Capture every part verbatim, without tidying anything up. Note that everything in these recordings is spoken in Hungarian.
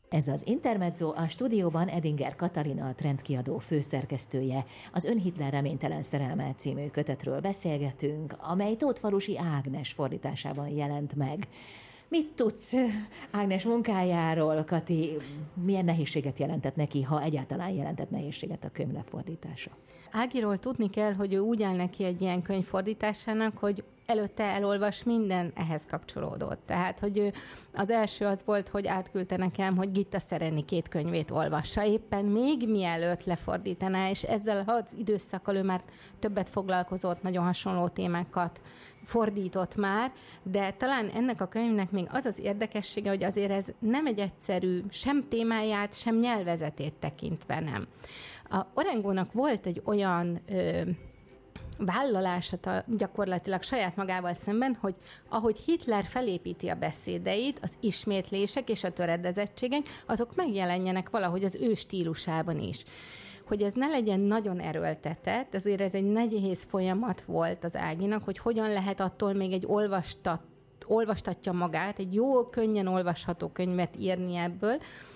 Ez az Intermezzo, a stúdióban Edinger Katalina, a Trendkiadó főszerkesztője. Az Ön Hitler reménytelen szerelme című kötetről beszélgetünk, amely Tóth-Falusi Ágnes fordításában jelent meg. Mit tudsz Ágnes munkájáról, Kati? Milyen nehézséget jelentett neki, ha egyáltalán jelentett nehézséget a könyv lefordítása? Ágiról tudni kell, hogy ő úgy áll neki egy ilyen könyv fordításának, hogy előtte elolvas minden ehhez kapcsolódott. Tehát, hogy ő, az első az volt, hogy átküldte nekem, hogy Gitta Szereni két könyvét olvassa éppen még mielőtt lefordítaná, és ezzel az időszakkal ő már többet foglalkozott, nagyon hasonló témákat fordított már, de talán ennek a könyvnek még az az érdekessége, hogy azért ez nem egy egyszerű, sem témáját, sem nyelvezetét tekintve nem. A Orengónak volt egy olyan ö, vállalása gyakorlatilag saját magával szemben, hogy ahogy Hitler felépíti a beszédeit, az ismétlések és a töredezettségek, azok megjelenjenek valahogy az ő stílusában is. Hogy ez ne legyen nagyon erőltetett, ezért ez egy nehéz folyamat volt az Áginak, hogy hogyan lehet attól még egy olvastat, olvastatja magát, egy jó, könnyen olvasható könyvet írni ebből,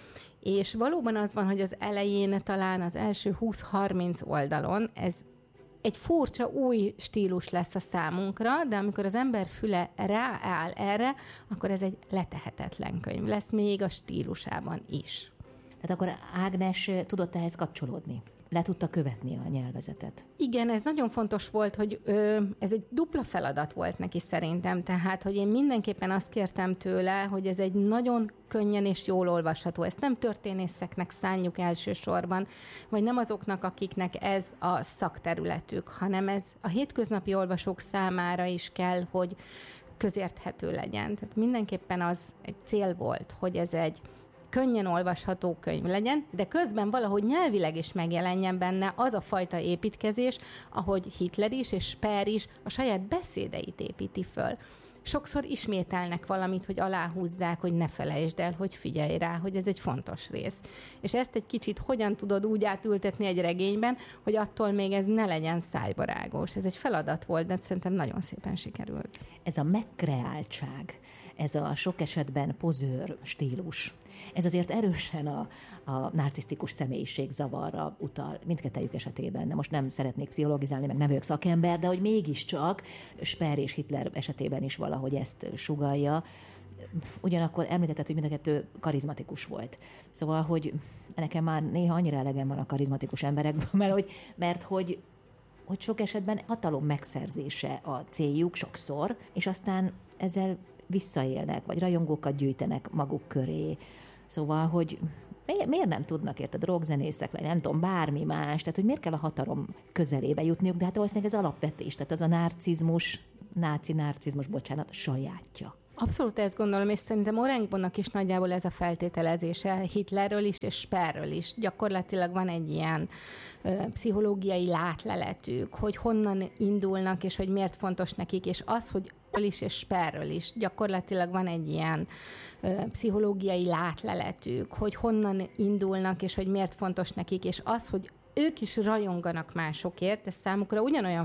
és valóban az van, hogy az elején talán az első húsz-harminc oldalon ez egy furcsa új stílus lesz a számunkra, de amikor az ember füle rááll erre, akkor ez egy letehetetlen könyv lesz, még a stílusában is. Tehát akkor Ágnes tudott ehhez kapcsolódni? Le tudta követni a nyelvezetet? Igen, ez nagyon fontos volt, hogy ö, ez egy dupla feladat volt neki szerintem, tehát, hogy én mindenképpen azt kértem tőle, hogy ez egy nagyon könnyen és jól olvasható. Ezt nem történészeknek szánjuk elsősorban, vagy nem azoknak, akiknek ez a szakterületük, hanem ez a hétköznapi olvasók számára is kell, hogy közérthető legyen. Tehát mindenképpen az egy cél volt, hogy ez egy könnyen olvasható könyv legyen, de közben valahogy nyelvileg is megjelenjen benne az a fajta építkezés, ahogy Hitler is és Speer is a saját beszédeit építi föl. Sokszor ismételnek valamit, hogy aláhúzzák, hogy ne felejtsd el, hogy figyelj rá, hogy ez egy fontos rész. És ezt egy kicsit hogyan tudod úgy átültetni egy regényben, hogy attól még ez ne legyen szájbarágos. Ez egy feladat volt, de szerintem nagyon szépen sikerült. Ez a megkreáltság, ez a sok esetben pozőr stílus, ez azért erősen a, a narcisztikus személyiség zavarra utal mindkettejük esetében. De most nem szeretnék pszichologizálni, meg nem vagyok szakember, de hogy mégiscsak Speer és Hitler esetében is valahogy ezt sugallja. Ugyanakkor említetted, hogy mind a kettő karizmatikus volt. Szóval, hogy nekem már néha annyira elegem van a karizmatikus emberekből, mert hogy, mert hogy hogy sok esetben hatalom megszerzése a céljuk sokszor, és aztán ezzel visszaélnek, vagy rajongókat gyűjtenek maguk köré. Szóval, hogy miért nem tudnak, érted, rockzenészek lenni, nem tudom, bármi más, tehát hogy miért kell a hatalom közelébe jutniuk, de hát valószínűleg ez alapvetés, tehát az a narcizmus, náci narcizmus, bocsánat, sajátja. Abszolút ezt gondolom, és szerintem Orengónak is nagyjából ez a feltételezése Hitlerről is, és Speerről is. Gyakorlatilag van egy ilyen ö, pszichológiai látleletük, hogy honnan indulnak, és hogy miért fontos nekik, és az, hogy is és Speerről is. Gyakorlatilag van egy ilyen ö, pszichológiai látleletük, hogy honnan indulnak, és hogy miért fontos nekik, és az, hogy ők is rajonganak másokért, ez számukra ugyanolyan